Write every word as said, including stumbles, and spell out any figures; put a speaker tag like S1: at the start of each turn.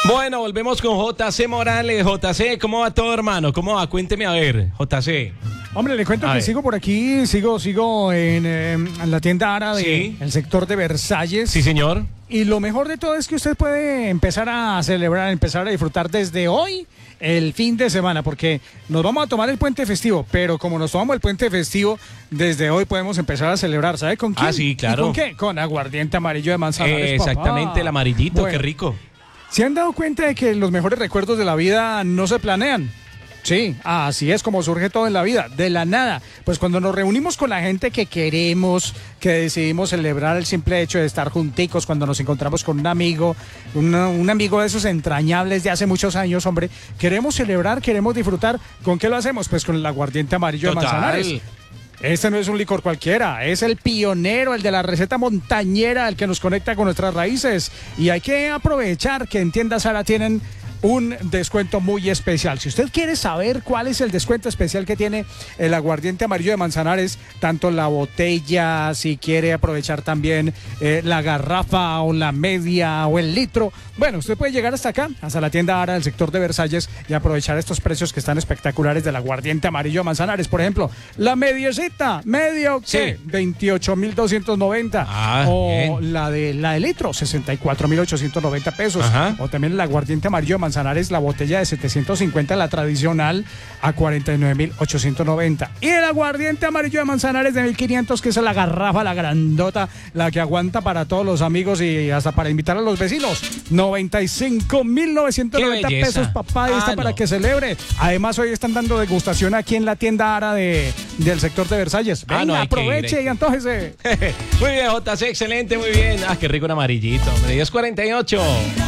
S1: Bueno, volvemos con J C Morales. J C, ¿cómo va todo, hermano? ¿Cómo va? Cuénteme a ver, J C.
S2: Hombre, le cuento
S1: A
S2: que
S1: ver.
S2: sigo por aquí, sigo sigo en, eh, en la tienda árabe,
S1: Sí.
S2: el sector de Versalles.
S1: Sí, señor.
S2: Y lo mejor de todo es que usted puede empezar a celebrar, empezar a disfrutar desde hoy el fin de semana, porque nos vamos a tomar el puente festivo, pero como nos tomamos el puente festivo, desde hoy podemos empezar a celebrar, ¿sabe con quién?
S1: Ah, sí, claro.
S2: ¿Y con qué? Con aguardiente amarillo de Manzanares,
S1: Eh,
S2: papá.
S1: exactamente, el amarillito,
S2: Bueno,
S1: qué rico.
S2: ¿se han dado cuenta de que los mejores recuerdos de la vida no se planean? Sí, así es como surge todo en la vida, de la nada. Pues cuando nos reunimos con la gente que queremos, que decidimos celebrar el simple hecho de estar junticos, cuando nos encontramos con un amigo, una- un amigo de esos entrañables de hace muchos años, hombre, queremos celebrar, queremos disfrutar. ¿Con qué lo hacemos? Pues con el aguardiente amarillo de
S1: Total.
S2: Manzanares. Este no es un licor cualquiera, es el pionero, el de la receta montañera, el que nos conecta con nuestras raíces. Y hay que aprovechar que en Tienda Sara tienen un descuento muy especial. Si usted quiere saber cuál es el descuento especial que tiene el aguardiente amarillo de Manzanares, tanto la botella, si quiere aprovechar también eh, la garrafa o la media o el litro, bueno, usted puede llegar hasta acá, hasta la tienda Ara del sector de Versalles y aprovechar estos precios que están espectaculares del aguardiente amarillo de Manzanares. Por ejemplo, la mediecita, medio que
S1: Sí.
S2: veintiocho mil doscientos noventa.
S1: Ah,
S2: o
S1: bien.
S2: la de la de litro, sesenta y cuatro mil ochocientos noventa pesos.
S1: Ajá.
S2: O también el aguardiente amarillo de Manzanares, la botella de setecientos cincuenta, la tradicional, a cuarenta y nueve mil ochocientos noventa. Y el aguardiente amarillo de Manzanares de mil quinientos, que es la garrafa, la grandota, la que aguanta para todos los amigos y hasta para invitar a los vecinos. noventa y cinco mil novecientos noventa
S1: ¡Qué belleza!
S2: pesos, papá, y
S1: Ah,
S2: está para
S1: no.
S2: que celebre. Además, hoy están dando degustación aquí en la tienda Ara de, del sector de Versalles.
S1: Ah,
S2: Venga,
S1: no, hay que ir,
S2: aproveche
S1: hay que
S2: y antójese.
S1: Muy bien, J C, excelente, muy bien. Ah, qué rico un amarillito, hombre. diez cuarenta y ocho.